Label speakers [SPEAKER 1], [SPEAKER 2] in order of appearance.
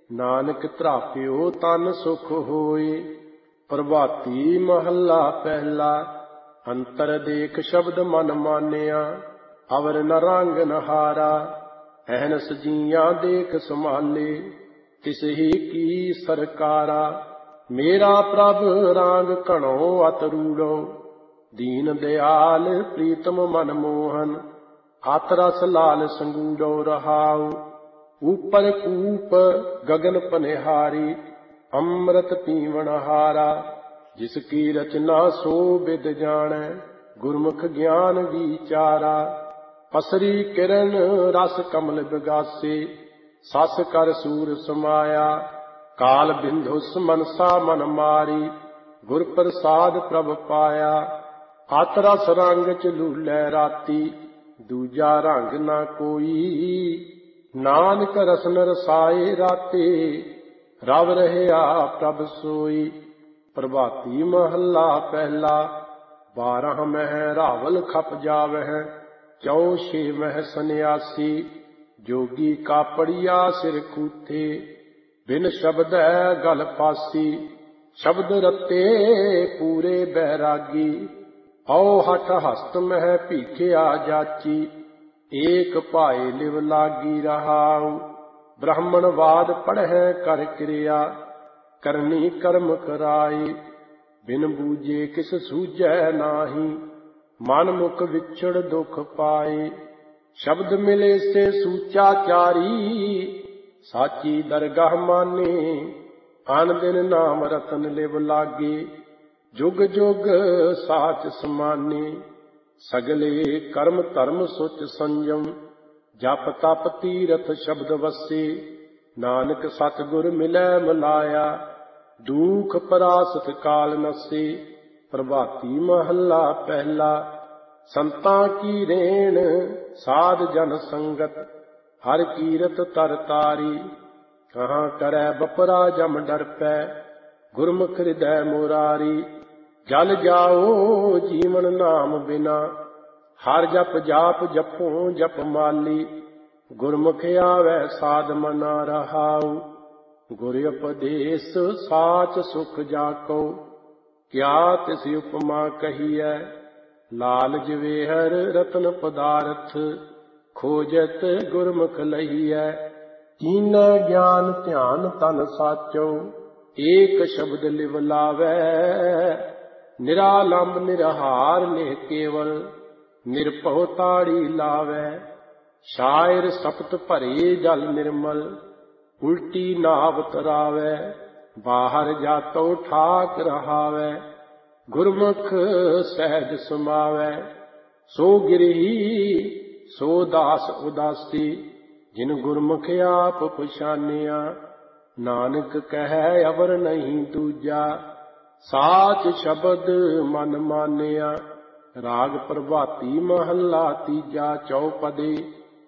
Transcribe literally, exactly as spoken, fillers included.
[SPEAKER 1] ਨਾਨਕ ਧਰਾਪਿਓ ਤਨ ਸੁਖ ਹੋਏ। ਪ੍ਰਭਾਤੀ ਮਹੱਲਾ ਪਹਿਲਾ। ਅੰਤਰ ਦੇਖ ਸ਼ਬਦ ਮਨ ਮਾਨਿਆ, ਅਵਰ ਨ ਰੰਗ ਨ ਹਾਰਾ। ਅਹਨਸ ਜੀਆਂ ਦੇਖ ਸੰਭਾਲੇ, ਤਿਸ ਹੀ ਕੀ ਸਰਕਾਰਾ। ਮੇਰਾ ਪ੍ਰਭ ਰਾਂਗ ਘਣੋ ਅਤ ਰੂੜੋ, ਦੀਨ ਦਿਆਲ ਪ੍ਰੀਤਮ ਮਨ ਮੋਹਨ। ਅਤ ਰਸ ਲਾਲ ਸੰਗੂੜੋ ਰਹਾਉ, ਊਪਰ ਕੂਪ ਗਗਨ ਪਨਿਹਾਰੀ। ਅੰਮ੍ਰਿਤ ਪੀਵਣ ਹਾਰਾ, ਜਿਸ ਕੀ ਰਚਨਾ ਸੋ ਬਿਦ ਜਾਣੈ। ਗੁਰਮੁਖ ਗਿਆਨ ਵਿਚਾਰਾ, ਪਸਰੀ ਕਿਰਨ ਰਸ ਕਮਲ ਬਿਗਾਸੇ। ਸਸ ਕਰ ਸੂਰ ਸਮਾਇਆ, ਕਾਲ ਬਿੰਧੁਸ ਮਨਸਾ ਮਨ ਮਾਰੀ। ਗੁਰ ਪ੍ਰਸਾਦ ਪ੍ਰਭ ਪਾਇਆ, ਅਤ ਰਸ ਰੰਗ ਚ ਲੂਲੈ ਰਾਤੀ। ਦੂਜਾ ਰੰਗ ਨਾ ਕੋਈ, ਨਾਨਕ ਰਸਨ ਰਸਾਏ ਰਾਤੇ। ਰਵ ਰਹਿਆ ਪ੍ਰਭ ਸੋਈ। ਪ੍ਰਭਾਤੀ ਮਹੱਲਾ ਪਹਿਲਾ। ਬਾਰਹ ਮਹਿ ਰਾਵਲ ਖਪ ਜਾਵਹਿ, ਚੌ ਛੇ ਮਹਿ ਸੰਨਿਆਸੀ। ਜੋਗੀ ਕਾਪੜੀਆ ਸਿਰ ਕੂਥੇ, ਬਿਨ ਸ਼ਬਦੈ ਗਲ ਫਾਸੀ। ਸ਼ਬਦ ਰਤੇ ਪੂਰੇ ਬੈਰਾਗੀ, ਔ ਹਠ ਹਸਤ ਮਹਿ ਭੀਖਿਆ ਜਾਚੀ। ਏਕ ਭਾਏ ਲਿਵ ਲਾਗੀ ਰਹਾਉ, ਬ੍ਰਾਹਮਣਵਾਦ ਪੜ੍ਹੈ ਕਰ ਕਿਰਿਆ। ਕਰਨੀ ਕਰਮ ਕਰਾਏ, ਬਿਨ ਬੂਝੇ ਕਿਸ ਸੂਝੈ ਨਾਹੀ। ਮਨ ਮੁਖ ਵਿਛੜ ਦੁਖ ਪਾਏ, ਸ਼ਬਦ ਮਿਲੇ ਸੇ ਸੂਚਾ ਚਾਰੀ। ਸਾਚੀ ਦਰਗਾਹ ਮਾਨੇ, ਅਨ ਦਿਨ ਨਾਮ ਰਤਨ ਲਿਵ ਲਾਗੇ। ਜੁਗ ਜੁਗ ਸਾਚ ਸਮਾਨੇ, ਸਗਲੇ ਕਰਮ ਧਰਮ ਸੁਚ ਸੰਜਮ। ਜਪ ਤਪ ਤੀਰਥ ਸ਼ਬਦ ਵਸੇ, ਨਾਨਕ ਸਤਿਗੁਰ ਮਿਲੈ ਮਿਲਾਇਆ। ਦੂਖ ਪਰਾਸਤ ਕਾਲ ਨਸੇ। ਪ੍ਰਭਾਤੀ ਮਹੱਲਾ ਪਹਿਲਾ। ਸੰਤਾਂ ਕੀ ਰੇਣ ਸਾਧ ਜਨ ਸੰਗਤ, ਹਰ ਕੀਰਤ ਤਰ ਤਾਰੀ। ਕਹਾਂ ਕਰੈ ਬਪਰਾ ਜਮ ਡਰ ਪੈ, ਗੁਰਮੁਖ ਹਿਰਦੈ ਮੁਰਾਰੀ। ਜਲ ਜਾਓ ਜੀਵਨ ਨਾਮ ਬਿਨਾ, ਹਰ ਜਪ ਜਾਪ ਜਪੋ ਜਪ ਮਾਲੀ। ਗੁਰਮੁਖ ਆਵੈ ਸਾਧ ਮਨਾ ਰਹਾਉ, ਗੁਰ ਉਪਦੇਸ ਸਾਚ ਸੁਖ ਜਾਕੋ। ਕਿਆ ਤਿਸ ਉਪਮਾ ਕਹੀਐ, ਲਾਲ ਜਵੇਹਰ ਰਤਨ ਪਦਾਰਥ। ਖੋਜਤ ਗੁਰਮੁਖ ਲਹੀਐ, ਕੀਨੈ ਗਿਆਨ ਧਿਆਨ ਤਨ ਸਾਚੋ। ਏਕ ਸ਼ਬਦ ਲਿਵ ਲਾਵੈ, ਨਿਰਾਲੰਬ ਨਿਰਹਾਰ ਨਿਹ ਕੇਵਲ। ਨਿਰਭਉ ਤਾੜੀ ਲਾਵੈ, ਸ਼ਾਇਰ ਸਪਤ ਭਰੇ ਜਲ ਨਿਰਮਲ। ਉਲਟੀ ਨਾਵ ਤਰਾਵੈ, ਬਾਹਰ ਜਾਤੋ ਠਾਕ ਰਹਾਵੈ। ਗੁਰਮੁਖ ਸਹਿਜ ਸਮਾਵੈ, ਸੋ ਗਿਰਹੀ ਸੋ ਦਾਸ ਉਦਾਸੀ। ਜਿਨ ਗੁਰਮੁਖ ਆਪ ਪਛਾਨਿਆ, ਨਾਨਕ ਕਹੈ ਅਵਰ ਨਹੀਂ ਦੂਜਾ। ਸਾਚ ਸ਼ਬਦ ਮਨ ਮਾਨਿਆ। ਰਾਗ ਪ੍ਰਭਾਤੀ ਮਹੱਲਾ ਤੀਜਾ। ਚੌਪਦੇ।